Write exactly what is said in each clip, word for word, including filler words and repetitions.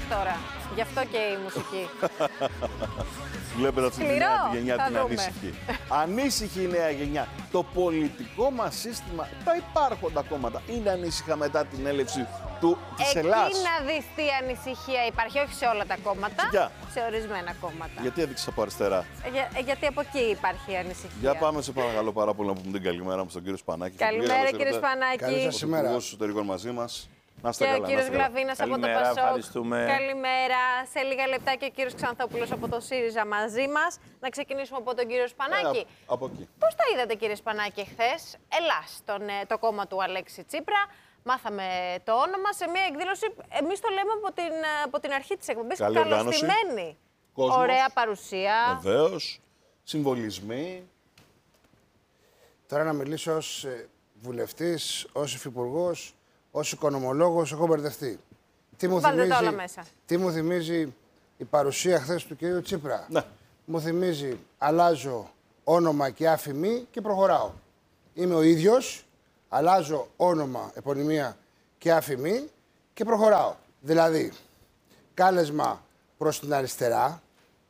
τώρα. Γι' αυτό και η μουσική. Βλέπετε αυτή τη νέα γενιά την δούμε. ανήσυχη. Ανήσυχη η νέα γενιά. Το πολιτικό μας σύστημα, τα υπάρχοντα κόμματα, είναι ανήσυχα μετά την έλευση του, της Ελλάς. Εκεί να δεις τι ανησυχία υπάρχει, όχι σε όλα τα κόμματα, Για. σε ορισμένα κόμματα. Γιατί έδειξες από αριστερά. Ε, για, ε, γιατί από εκεί υπάρχει η ανησυχία. Για πάμε σε παρακαλώ πάρα πολύ να πούμε την καλημέρα μου στον κύριο Σπανάκη. Καλημέρα κύριε Σπανάκη. Καλή σας ημέρα. Υπουργός Εσωτερικών μαζί μας. Να είστε Και καλά, ο κύριος να είστε καλά. Γλαβίνας από το Καλημέρα, Πασόκ. ευχαριστούμε. Καλημέρα. Σε λίγα λεπτά και ο κύριος Ξανθόπουλος από το ΣΥΡΙΖΑ μαζί μας. Να ξεκινήσουμε από τον κύριο Σπανάκη. Ε, από εκεί. Πώς τα είδατε κύριε Σπανάκη χθες, Ελλάς, τον, το κόμμα του Αλέξη Τσίπρα. Μάθαμε το όνομα σε μια εκδήλωση, εμείς το λέμε από την, από την αρχή της εκπομπής, Καλή οργάνωση. καλωστημένη. Κόσμος. Ωραία παρουσία. Βεβαίως. Συμβολισμοί. Τώρα να μιλήσω ως βουλευτής, ως υφυπουργός, ως οικονομολόγος, έχω μπερδευτεί. Τι μου, Βάλτε τα θυμίζει, όλα μέσα. τι μου θυμίζει η παρουσία χθες του κυρίου Τσίπρα. Ναι. Μου θυμίζει αλλάζω όνομα και άφημη και προχωράω. Είμαι ο ίδιος, αλλάζω όνομα, επωνυμία και άφημη και προχωράω. Δηλαδή, κάλεσμα προς την αριστερά,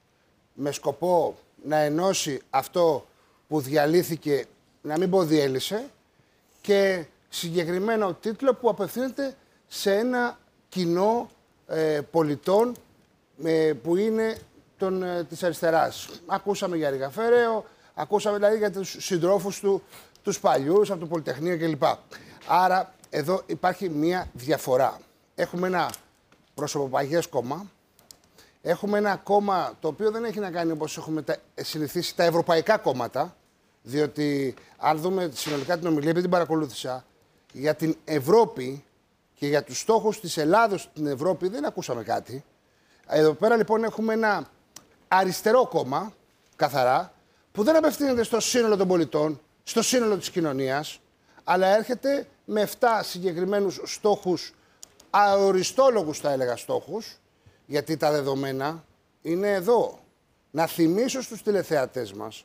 με σκοπό να ενώσει αυτό που διαλύθηκε, να μην πω διέλυσε, και συγκεκριμένο τίτλο που απευθύνεται σε ένα κοινό ε, πολιτών ε, που είναι τον, ε, της αριστεράς. Ακούσαμε για Ρηγαφέρεο, ακούσαμε δηλαδή για τους συντρόφους του, τους παλιούς, από το Πολυτεχνείο κλπ. Άρα εδώ υπάρχει μία διαφορά. Έχουμε ένα προσωποπαγές κόμμα, έχουμε ένα κόμμα το οποίο δεν έχει να κάνει όπως έχουμε τα, συνηθίσει τα ευρωπαϊκά κόμματα, διότι αν δούμε συνολικά την ομιλία, επειδή την παρακολούθησα, για την Ευρώπη και για τους στόχους της Ελλάδος στην Ευρώπη δεν ακούσαμε κάτι. Εδώ πέρα λοιπόν έχουμε ένα αριστερό κόμμα, καθαρά, που δεν απευθύνεται στο σύνολο των πολιτών, στο σύνολο της κοινωνίας, αλλά έρχεται με εφτά συγκεκριμένους στόχους, αοριστόλογους θα έλεγα στόχους, γιατί τα δεδομένα είναι εδώ. Να θυμίσω στους τηλεθεατές μας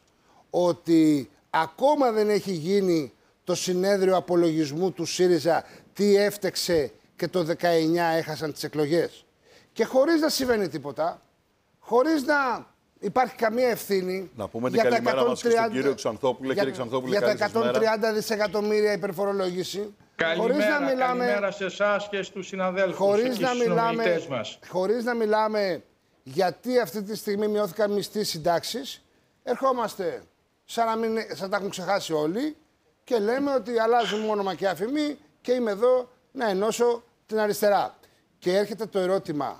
ότι ακόμα δεν έχει γίνει το συνέδριο απολογισμού του ΣΥΡΙΖΑ τι έφτεξε και το δεκαεννιά έχασαν τις εκλογές. Και χωρίς να συμβαίνει τίποτα, χωρίς να υπάρχει καμία ευθύνη Να πούμε την για τα καλημέρα μας και στον εκατόν τριάντα κύριο Ξανθόπουλε. για, Κύριε Ξανθόπουλε, για τα καλή σας μέρα. εκατόν τριάντα δισεκατομμύρια υπερφορολόγηση. Καλημέρα, χωρίς να μιλάμε, καλημέρα σε εσάς και στους συναδέλφους χωρίς και να, στους μιλάμε, συνομιλητές μας. χωρίς να μιλάμε γιατί αυτή τη στιγμή μειώθηκαν μισθοί συντάξεις, ερχόμαστε σαν να, μην, σαν να τα έχουν ξεχάσει όλοι και λέμε ότι αλλάζουμε όνομα και αφημί και είμαι εδώ να ενώσω την αριστερά. Και έρχεται το ερώτημα,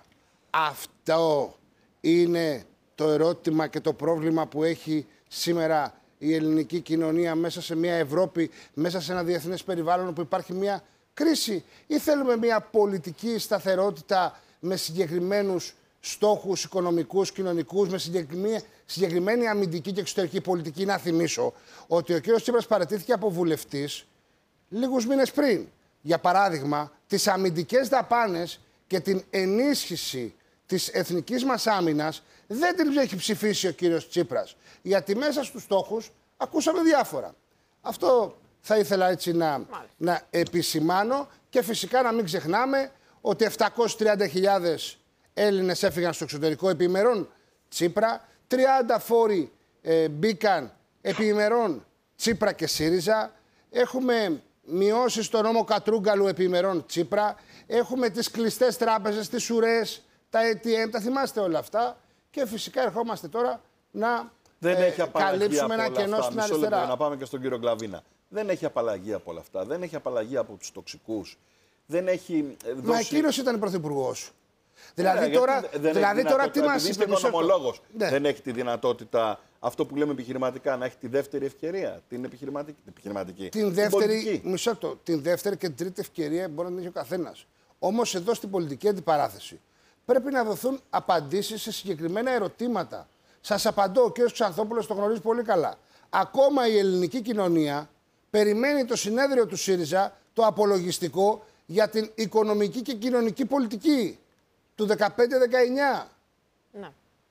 αυτό είναι το ερώτημα και το πρόβλημα που έχει σήμερα η ελληνική κοινωνία μέσα σε μια Ευρώπη, μέσα σε ένα διεθνές περιβάλλον που υπάρχει μια κρίση, ή θέλουμε μια πολιτική σταθερότητα με συγκεκριμένους στόχους οικονομικούς, κοινωνικούς, με συγκεκριμένη, συγκεκριμένη αμυντική και εξωτερική πολιτική? Να θυμίσω ότι ο κ. Τσίπρας παραιτήθηκε από βουλευτής λίγους μήνες πριν. Για παράδειγμα, τις αμυντικές δαπάνες και την ενίσχυση της εθνικής μας άμυνας δεν την έχει ψηφίσει ο κύριος Τσίπρας. Γιατί μέσα στους στόχους ακούσαμε διάφορα. Αυτό θα ήθελα έτσι να, να επισημάνω, και φυσικά να μην ξεχνάμε ότι επτακόσιες τριάντα χιλιάδες Έλληνες έφυγαν στο εξωτερικό επί ημερών Τσίπρα, τριάντα φόροι ε, μπήκαν επί ημερών Τσίπρα και ΣΥΡΙΖΑ, έχουμε μειώσει στο νόμο Κατρούγκαλου επί ημερών Τσίπρα, έχουμε τις κλειστές τράπεζες, τις ουρές, τα έι τι εμ, τα θυμάστε όλα αυτά, και φυσικά ερχόμαστε τώρα να Δεν ε, έχει απαλλαγή καλύψουμε από ένα όλα κενό αυτά. στην Μισό αριστερά. λεπτό, να πάμε και στον κύριο Γλαβίνα. Δεν έχει απαλλαγή από όλα αυτά. Δεν έχει απαλλαγή από τους τοξικούς. Δεν έχει ε, δώσει... Μα εκείνος ήταν πρωθυπουργός. Δηλαδή, Ναι, τώρα, γιατί δεν δηλαδή έχει τώρα τι δυνατότητα, μας επειδή είπε? είστε οικονομολόγος. Ναι. Δεν έχει τη δυνατότητα, αυτό που λέμε επιχειρηματικά, να έχει τη δεύτερη ευκαιρία, την επιχειρηματική. Την, επιχειρηματική, Την δεύτερη, πολιτική. μισό το, την δεύτερη και την τρίτη ευκαιρία μπορεί να την έχει ο καθένας. Όμως εδώ στην πολιτική αντιπαράθεση πρέπει να δοθούν απαντήσεις σε συγκεκριμένα ερωτήματα. Σας απαντώ, ο κ. Ξανθόπουλος το γνωρίζει πολύ καλά. Ακόμα η ελληνική κοινωνία περιμένει το συνέδριο του ΣΥΡΙΖΑ, το απολογιστικό, για την οικονομική και κοινωνική πολιτική του δεκαπέντε δεκαεννιά. Ναι.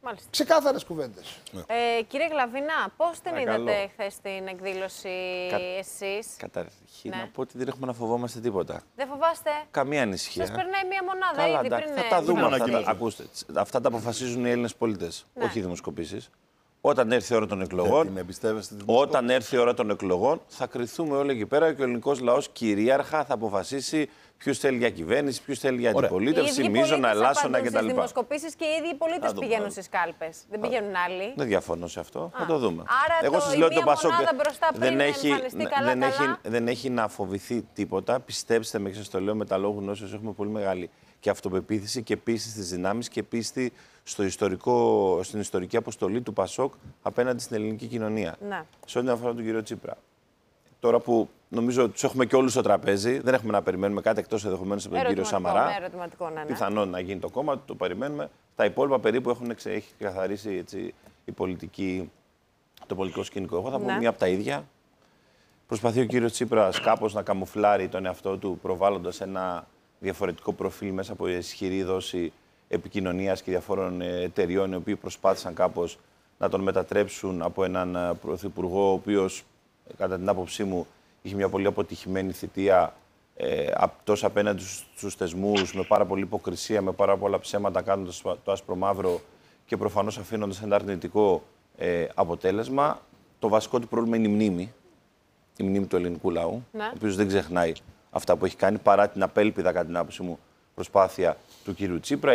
Μάλιστα. Ξεκάθαρες κουβέντες. Ε, κύριε Γλαβινά, πώς την Παρακαλώ. είδατε χθες την εκδήλωση Κα- εσείς? Καταρχήν Ναι. να πω ότι δεν έχουμε να φοβόμαστε τίποτα. Δεν φοβάστε? Καμία ανησυχία. Σας περνάει μία μονάδα Καλά, ήδη εντάξει, πριν. θα ε, τα δούμε αυτά. ανακοινωθεί. Τα, ακούστε, αυτά τα αποφασίζουν οι Έλληνες πολίτες, Ναι. όχι οι δημοσκοπήσεις. Όταν έρθει η ώρα των εκλογών, Δεν την εμπιστεύεστε τη δημοσκόπηση? όταν έρθει η ώρα των εκλογών, θα κριθούμε όλοι εκεί πέρα και ο ελληνικός λαός κυρίαρχα θα αποφασίσει ποιους θέλει για κυβέρνηση, ποιους θέλει για Ωραία. αντιπολίτευση, μίζωνα, ελάσσονα κτλ. Στις δημοσκοπήσεις και οι ίδιοι οι πολίτες δούμε, πηγαίνουν θα στις κάλπες. Δεν πηγαίνουν άλλοι. Δεν διαφωνώ σε αυτό. Θα το δούμε. Άρα Εγώ το- σας η λέω ότι μία το Πασόκ μονάδα μπροστά πριν δεν έχει, εμφανιστεί καλά, δεν, καλά. έχει, δεν έχει να φοβηθεί τίποτα. Πιστέψτε με και σας το λέω με τα λόγου γνώσεως, έχουμε πολύ μεγάλη και αυτοπεποίθηση και πίστη στις δυνάμεις και πίστη στο ιστορικό, στην ιστορική αποστολή του Πασόκ απέναντι στην ελληνική κοινωνία. Ναι. Σε ό,τι αφορά τον κύριο Τσίπρα. Τώρα που νομίζω τους έχουμε και όλους στο τραπέζι, δεν έχουμε να περιμένουμε κάτι εκτός ενδεχομένως από τον κύριο Ερωτηματικό, Σαμαρά. ναι, ερωτηματικό, ναι, ναι. Πιθανόν να γίνει το κόμμα, το περιμένουμε. Τα υπόλοιπα περίπου έχουν εξε- έχει καθαρίσει έτσι, η πολιτική, το πολιτικό σκηνικό. Εγώ θα πω Ναι. μία από τα ίδια. Προσπαθεί ο κύριος Τσίπρας κάπως να καμουφλάρει τον εαυτό του, προβάλλοντας ένα διαφορετικό προφίλ μέσα από ισχυρή δόση επικοινωνίας και διαφόρων ε, εταιριών, οι οποίοι προσπάθησαν κάπως να τον μετατρέψουν από έναν ε, πρωθυπουργό, ο οποίος, ε, κατά την άποψή μου, είχε μια πολύ αποτυχημένη θητεία ε, απ- τόσο απέναντι στους, στους θεσμούς, με πάρα πολλή υποκρισία, με πάρα πολλά ψέματα, κάνοντας το άσπρο μαύρο και προφανώς αφήνοντας ένα αρνητικό ε, αποτέλεσμα. Το βασικό του πρόβλημα είναι η μνήμη. Η μνήμη του ελληνικού λαού, Ναι. ο οποίος δεν ξεχνάει αυτά που έχει κάνει, παρά την απέλπιδα, κατά την άποψή μου, προσπάθεια του κύριου Τσίπρα.